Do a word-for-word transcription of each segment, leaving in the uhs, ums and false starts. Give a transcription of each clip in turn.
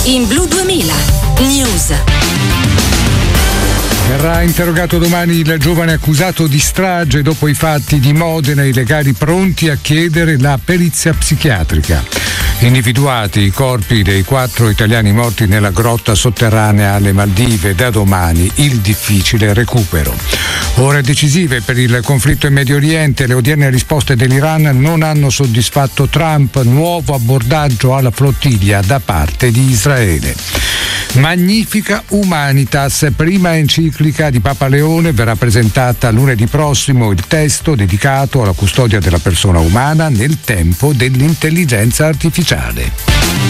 In Blu duemila News. Verrà interrogato domani il giovane accusato di strage dopo i fatti di Modena, i legali pronti a chiedere la perizia psichiatrica. Individuati i corpi dei quattro italiani morti nella grotta sotterranea alle Maldive, da domani il difficile recupero. Ore decisive per il conflitto in Medio Oriente, le odierne risposte dell'Iran non hanno soddisfatto Trump, nuovo abbordaggio alla flottiglia da parte di Israele. Magnifica Humanitas, prima enciclica di Papa Leone, verrà presentata lunedì prossimo, il testo dedicato alla custodia della persona umana nel tempo dell'intelligenza artificiale.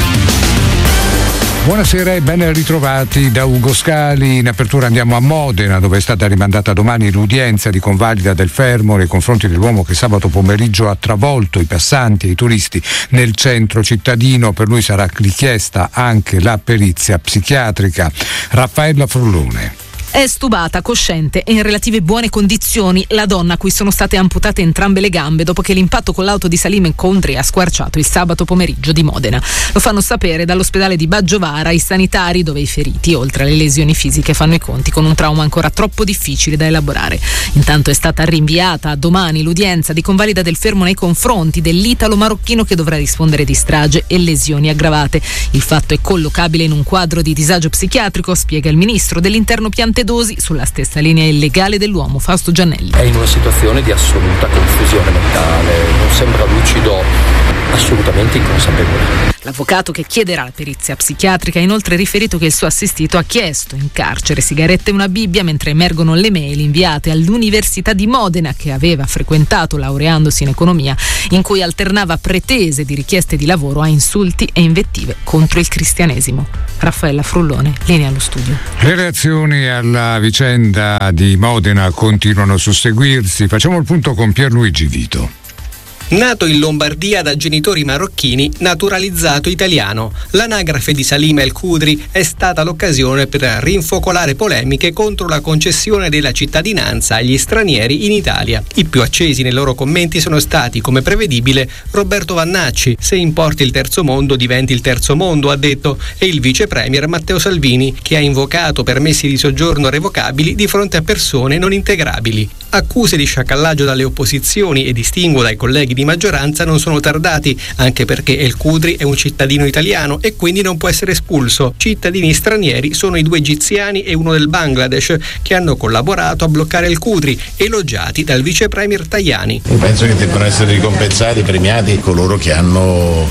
Buonasera e ben ritrovati da Ugo Scali. In apertura andiamo a Modena, dove è stata rimandata domani l'udienza di convalida del fermo nei confronti dell'uomo che sabato pomeriggio ha travolto i passanti e i turisti nel centro cittadino. Per lui sarà richiesta anche la perizia psichiatrica. Raffaella Frullone. È stubata, cosciente e in relative buone condizioni la donna a cui sono state amputate entrambe le gambe dopo che l'impatto con l'auto di Salim Contri ha squarciato il sabato pomeriggio di Modena. Lo fanno sapere dall'ospedale di Baggiovara i sanitari, dove i feriti, oltre alle lesioni fisiche, fanno i conti con un trauma ancora troppo difficile da elaborare. Intanto è stata rinviata a domani l'udienza di convalida del fermo nei confronti dell'italo marocchino che dovrà rispondere di strage e lesioni aggravate. Il fatto è collocabile in un quadro di disagio psichiatrico, spiega il ministro dell'Interno Piantedosi, sulla stessa linea illegale dell'uomo Fausto Giannelli. È in una situazione di assoluta confusione mentale, non sembra lucido, assolutamente inconsapevole. L'avvocato che chiederà la perizia psichiatrica ha inoltre riferito che il suo assistito ha chiesto in carcere sigarette e una Bibbia, mentre emergono le mail inviate all'Università di Modena, che aveva frequentato laureandosi in economia, in cui alternava pretese di richieste di lavoro a insulti e invettive contro il cristianesimo. Raffaella Frullone, linea allo studio. Le reazioni alla vicenda di Modena continuano a susseguirsi. Facciamo il punto con Pierluigi Vito. Nato in Lombardia da genitori marocchini, naturalizzato italiano, l'anagrafe di Salim El Khudri è stata l'occasione per rinfocolare polemiche contro la concessione della cittadinanza agli stranieri in Italia. I più accesi nei loro commenti sono stati, come prevedibile, Roberto Vannacci: se importi il terzo mondo diventi il terzo mondo, ha detto, e il vice premier Matteo Salvini, che ha invocato permessi di soggiorno revocabili di fronte a persone non integrabili. Accuse di sciacallaggio dalle opposizioni e distinguo dai colleghi di maggioranza non sono tardati, anche perché El Khudri è un cittadino italiano e quindi non può essere espulso. Cittadini stranieri sono i due egiziani e uno del Bangladesh che hanno collaborato a bloccare El Khudri, elogiati dal vice premier Tajani. Io penso che debbano essere ricompensati, premiati coloro che hanno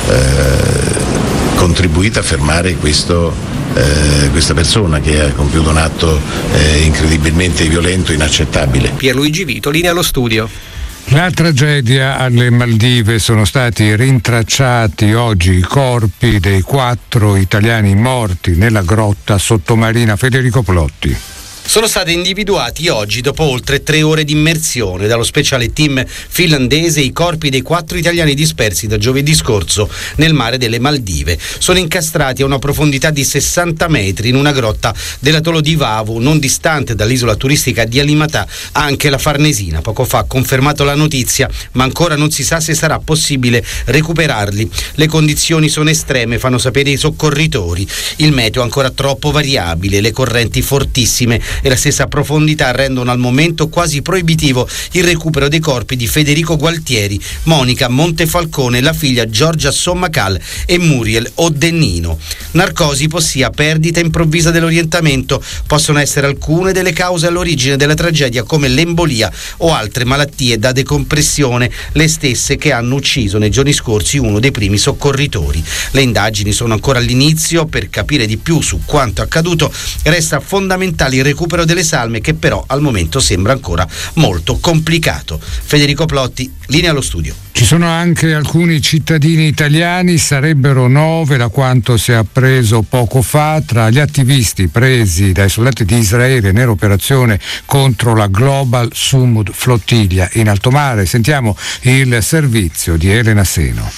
eh, contribuito a fermare questo Eh, questa persona che ha compiuto un atto eh, incredibilmente violento, inaccettabile. Pierluigi Vito, linea allo studio. La tragedia alle Maldive: sono stati rintracciati oggi i corpi dei quattro italiani morti nella grotta sottomarina. Federico Plotti. Sono stati individuati oggi, dopo oltre tre ore di immersione, dallo speciale team finlandese i corpi dei quattro italiani dispersi da giovedì scorso nel mare delle Maldive. Sono incastrati a una profondità di sessanta metri in una grotta dell'atollo di Vavu, non distante dall'isola turistica di Alimatà. Anche la Farnesina poco fa ha confermato la notizia, ma ancora non si sa se sarà possibile recuperarli. Le condizioni sono estreme, fanno sapere i soccorritori. Il meteo è ancora troppo variabile, le correnti fortissime e la stessa profondità rendono al momento quasi proibitivo il recupero dei corpi di Federico Gualtieri, Monica Montefalcone, la figlia Giorgia Sommacal e Muriel Oddennino. Narcosi, ipossia, perdita improvvisa dell'orientamento possono essere alcune delle cause all'origine della tragedia, come l'embolia o altre malattie da decompressione, le stesse che hanno ucciso nei giorni scorsi uno dei primi soccorritori. Le indagini sono ancora all'inizio. Per capire di più su quanto accaduto resta fondamentale il recupero delle salme, che però al momento sembra ancora molto complicato. Federico Plotti, linea allo studio. Ci sono anche alcuni cittadini italiani, sarebbero nove da quanto si è appreso poco fa, tra gli attivisti presi dai soldati di Israele nell'operazione contro la Global Sumud Flottiglia in alto mare. Sentiamo il servizio di Elena Seno.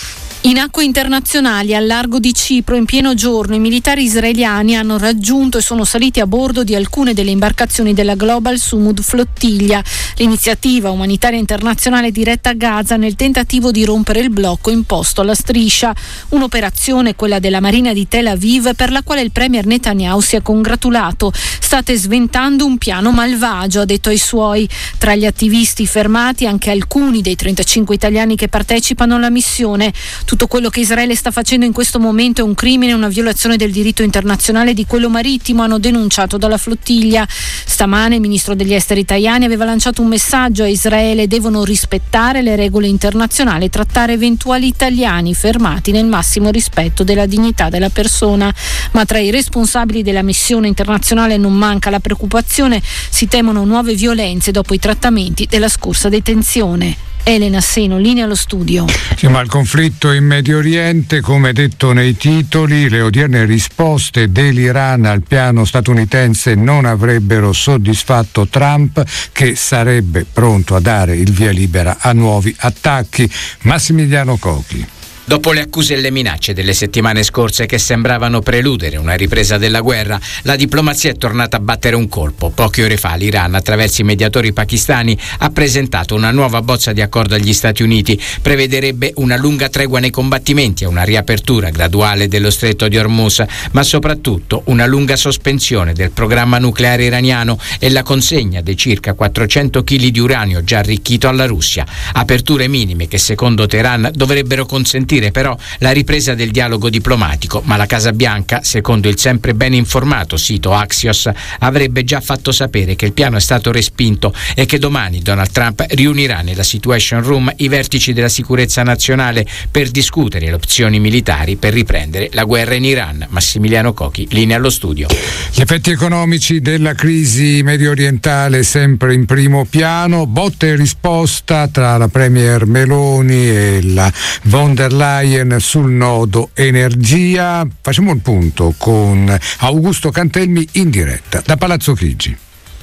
In acque internazionali, al largo di Cipro, in pieno giorno, i militari israeliani hanno raggiunto e sono saliti a bordo di alcune delle imbarcazioni della Global Sumud Flottiglia, l'iniziativa umanitaria internazionale diretta a Gaza nel tentativo di rompere il blocco imposto alla striscia. Un'operazione, quella della Marina di Tel Aviv, per la quale il premier Netanyahu si è congratulato. State sventando un piano malvagio, ha detto ai suoi. Tra gli attivisti fermati anche alcuni dei trentacinque italiani che partecipano alla missione. Tutto quello che Israele sta facendo in questo momento è un crimine, una violazione del diritto internazionale e di quello marittimo, hanno denunciato dalla flottiglia. Stamane il ministro degli esteri Tajani aveva lanciato un messaggio a Israele: devono rispettare le regole internazionali e trattare eventuali italiani fermati nel massimo rispetto della dignità della persona. Ma tra i responsabili della missione internazionale non manca la preoccupazione, si temono nuove violenze dopo i trattamenti della scorsa detenzione. Elena Seno, linea allo studio. Sì, ma il conflitto in Medio Oriente, come detto nei titoli, le odierne risposte dell'Iran al piano statunitense non avrebbero soddisfatto Trump, che sarebbe pronto a dare il via libera a nuovi attacchi. Massimiliano Cochi. Dopo le accuse e le minacce delle settimane scorse che sembravano preludere una ripresa della guerra, la diplomazia è tornata a battere un colpo. Poche ore fa l'Iran, attraverso i mediatori pakistani, ha presentato una nuova bozza di accordo agli Stati Uniti. Prevederebbe una lunga tregua nei combattimenti e una riapertura graduale dello stretto di Hormuz, ma soprattutto una lunga sospensione del programma nucleare iraniano e la consegna dei circa quattrocento chili di uranio già arricchito alla Russia. Aperture minime che secondo Teheran dovrebbero consentire però la ripresa del dialogo diplomatico, ma la Casa Bianca, secondo il sempre ben informato sito Axios, avrebbe già fatto sapere che il piano è stato respinto e che domani Donald Trump riunirà nella Situation Room i vertici della sicurezza nazionale per discutere le opzioni militari per riprendere la guerra in Iran. Massimiliano Cochi, linea allo studio. Gli effetti economici della crisi medio orientale sempre in primo piano, botta e risposta tra la premier Meloni e la von der Leyen sul nodo energia. Facciamo il punto con Augusto Cantelmi in diretta da Palazzo Chigi.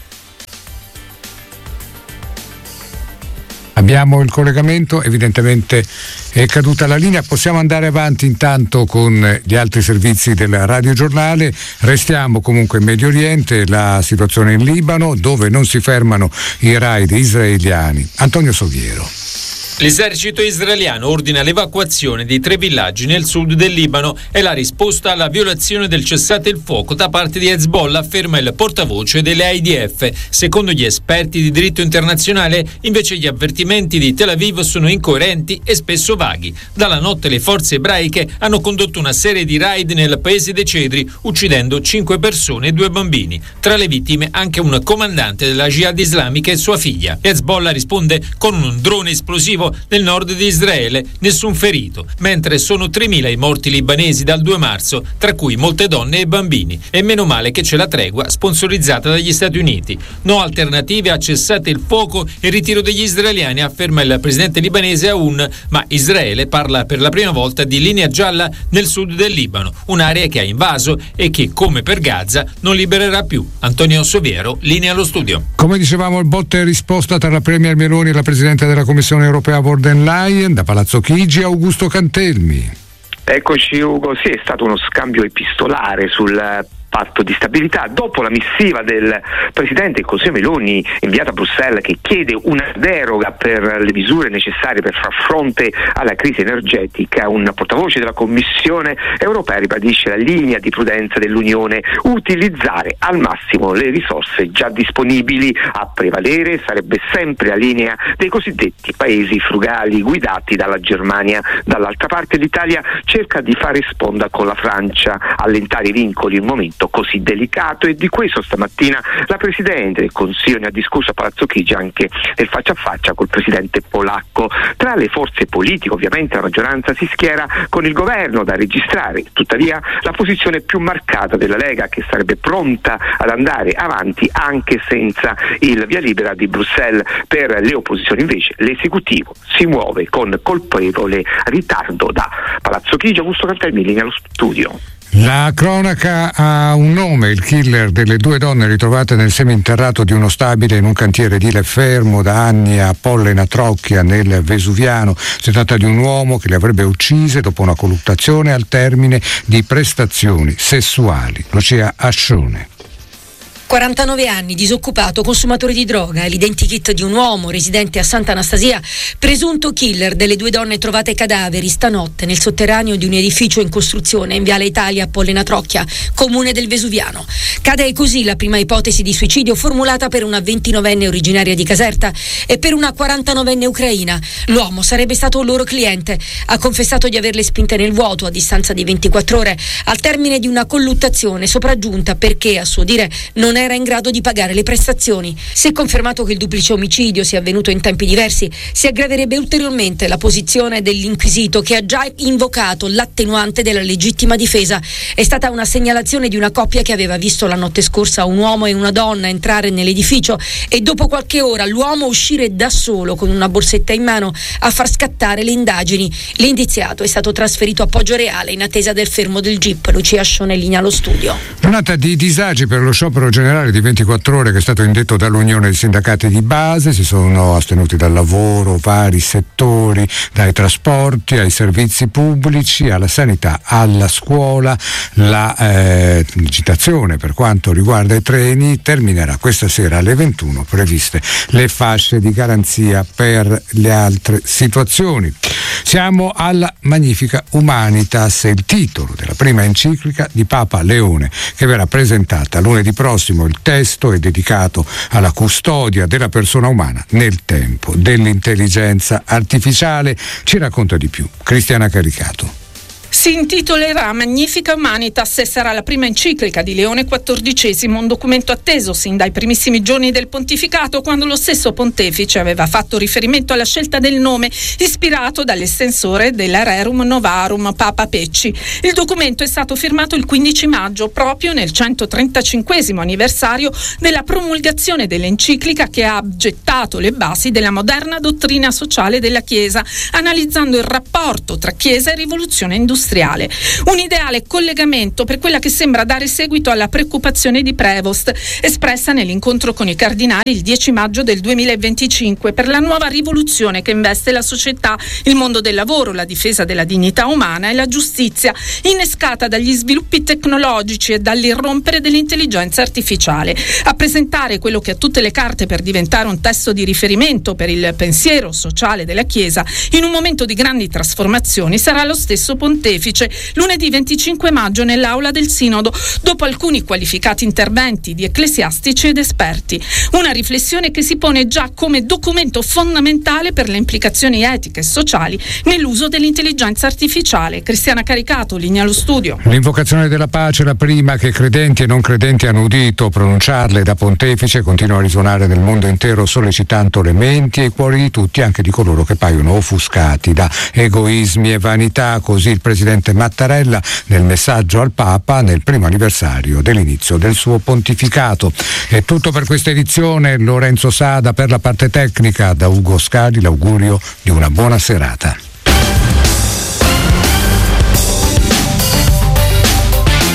Abbiamo il collegamento, evidentemente è caduta la linea, possiamo andare avanti intanto con gli altri servizi del radiogiornale. Restiamo comunque in Medio Oriente, la situazione in Libano, dove non si fermano i raid israeliani. Antonio Soviero. L'esercito israeliano ordina l'evacuazione di tre villaggi nel sud del Libano. È la risposta alla violazione del cessate il fuoco da parte di Hezbollah, afferma il portavoce delle I D F. Secondo gli esperti di diritto internazionale, invece, gli avvertimenti di Tel Aviv sono incoerenti e spesso vaghi. Dalla notte le forze ebraiche hanno condotto una serie di raid nel paese dei Cedri, uccidendo cinque persone e due bambini. Tra le vittime anche un comandante della Jihad islamica e sua figlia. Hezbollah risponde con un drone esplosivo nel nord di Israele, nessun ferito, mentre sono tremila i morti libanesi dal due marzo, tra cui molte donne e bambini. E meno male che c'è la tregua sponsorizzata dagli Stati Uniti. No alternative a cessate il fuoco e ritiro degli israeliani, afferma il presidente libanese Aoun, ma Israele parla per la prima volta di linea gialla nel sud del Libano, un'area che ha invaso e che, come per Gaza, non libererà più. Antonio Soviero, linea allo studio. Come dicevamo, il botta e risposta tra la premier Meloni e la presidente della Commissione europea von der Leyen. Da Palazzo Chigi, Augusto Cantelmi. Eccoci Ugo, sì, è stato uno scambio epistolare sul patto di stabilità dopo la missiva del Presidente del Consiglio Meloni inviata a Bruxelles, che chiede una deroga per le misure necessarie per far fronte alla crisi energetica. Un portavoce della Commissione europea ribadisce la linea di prudenza dell'Unione: utilizzare al massimo le risorse già disponibili. A prevalere sarebbe sempre la linea dei cosiddetti paesi frugali guidati dalla Germania. Dall'altra parte l'Italia cerca di fare sponda con la Francia, allentare i vincoli in un momento così delicato, e di questo stamattina la Presidente del Consiglio ne ha discusso a Palazzo Chigi anche nel faccia a faccia col Presidente polacco. Tra le forze politiche ovviamente la maggioranza si schiera con il governo, da registrare tuttavia la posizione più marcata della Lega, che sarebbe pronta ad andare avanti anche senza il via libera di Bruxelles. Per le opposizioni invece l'esecutivo si muove con colpevole ritardo. Da Palazzo Chigi, Augusto Cantelmi, linea allo studio. La cronaca ha un nome, il killer delle due donne ritrovate nel seminterrato di uno stabile in un cantiere edile fermo da anni a Pollena Trocchia nel Vesuviano. Si tratta di un uomo che le avrebbe uccise dopo una colluttazione al termine di prestazioni sessuali. Lucia Ascione. quarantanove anni, disoccupato, consumatore di droga, l'identikit di un uomo residente a Santa Anastasia, presunto killer delle due donne trovate cadaveri stanotte nel sotterraneo di un edificio in costruzione in Viale Italia a Pollena Trocchia, comune del Vesuviano. Cade così la prima ipotesi di suicidio formulata per una ventinovenne originaria di Caserta e per una quarantanovenne ucraina. L'uomo sarebbe stato un loro cliente, ha confessato di averle spinte nel vuoto a distanza di ventiquattro ore al termine di una colluttazione sopraggiunta perché, a suo dire, non era in grado di pagare le prestazioni. Se confermato che il duplice omicidio sia avvenuto in tempi diversi, si aggraverebbe ulteriormente la posizione dell'inquisito, che ha già invocato l'attenuante della legittima difesa. È stata una segnalazione di una coppia che aveva visto la notte scorsa un uomo e una donna entrare nell'edificio e dopo qualche ora l'uomo uscire da solo con una borsetta in mano a far scattare le indagini. L'indiziato è stato trasferito a Poggio Reale in attesa del fermo del G I P. Lucia Ascione, linea allo studio. Giornata di disagi per lo sciopero generale di ventiquattro ore che è stato indetto dall'Unione dei Sindacati di Base. Si sono astenuti dal lavoro vari settori, dai trasporti ai servizi pubblici, alla sanità, alla scuola. La eh, citazione per quanto riguarda i treni terminerà questa sera alle ventuno, previste le fasce di garanzia per le altre situazioni. Siamo alla Magnifica Humanitas, il titolo della prima enciclica di Papa Leone che verrà presentata lunedì prossimo. Il testo è dedicato alla custodia della persona umana nel tempo dell'intelligenza artificiale. Ci racconta di più Cristiana Caricato. Si intitolerà Magnifica Humanitas e sarà la prima enciclica di Leone quattordicesimo, un documento atteso sin dai primissimi giorni del pontificato, quando lo stesso pontefice aveva fatto riferimento alla scelta del nome ispirato dall'estensore della Rerum Novarum, Papa Pecci. Il documento è stato firmato il quindici maggio, proprio nel centotrentacinquesimo anniversario della promulgazione dell'enciclica che ha gettato le basi della moderna dottrina sociale della Chiesa, analizzando il rapporto tra Chiesa e rivoluzione industriale. Un ideale collegamento per quella che sembra dare seguito alla preoccupazione di Prevost, espressa nell'incontro con i cardinali il dieci maggio del duemilaventicinque, per la nuova rivoluzione che investe la società, il mondo del lavoro, la difesa della dignità umana e la giustizia, innescata dagli sviluppi tecnologici e dall'irrompere dell'intelligenza artificiale. A presentare quello che ha tutte le carte per diventare un testo di riferimento per il pensiero sociale della Chiesa in un momento di grandi trasformazioni sarà lo stesso pontefice lunedì venticinque maggio nell'aula del Sinodo, dopo alcuni qualificati interventi di ecclesiastici ed esperti. Una riflessione che si pone già come documento fondamentale per le implicazioni etiche e sociali nell'uso dell'intelligenza artificiale. Cristiana Caricato, linea allo studio. L'invocazione della pace, la prima che credenti e non credenti hanno udito pronunciarle da pontefice, continua a risuonare nel mondo intero, sollecitando le menti e i cuori di tutti, anche di coloro che paiono offuscati da egoismi e vanità. Così il presidente Mattarella nel messaggio al Papa nel primo anniversario dell'inizio del suo pontificato. È tutto per questa edizione. Lorenzo Sada per la parte tecnica. Da Ugo Scali l'augurio di una buona serata.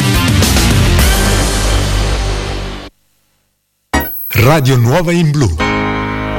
Radio Nuova in Blu.